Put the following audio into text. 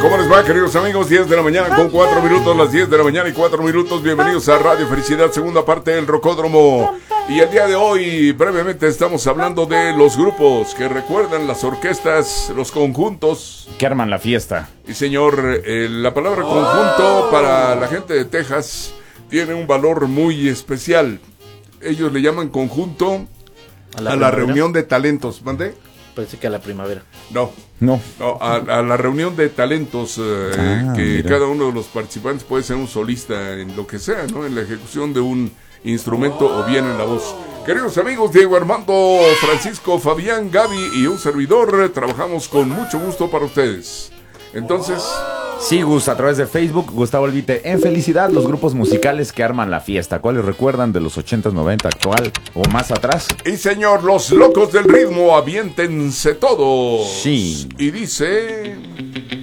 ¿Cómo les va, queridos amigos? 10 de la mañana con 4 minutos, las 10 de la mañana y 4 minutos. Bienvenidos a Radio Felicidad, segunda parte del Rocódromo. Y el día de hoy, brevemente, estamos hablando de los grupos que recuerdan las orquestas, los conjuntos que arman la fiesta. Y señor, la palabra conjunto para la gente de Texas tiene un valor muy especial. Ellos le llaman conjunto a la reunión de talentos. ¿Mandé? Parece que a la primavera. No, a la reunión de talentos que mira. Cada uno de los participantes puede ser un solista en lo que sea, ¿no? En la ejecución de un instrumento o bien en la voz. Queridos amigos, Diego Armando, Francisco, Fabián, Gaby y un servidor, trabajamos con mucho gusto para ustedes. Entonces... Sí, Gus, a través de Facebook, Gustavo Elvite, en Felicidad, los grupos musicales que arman la fiesta. ¿Cuáles recuerdan de los 80s, 90, actual o más atrás? Y señor, los locos del ritmo, aviéntense todos. Sí. Y dice...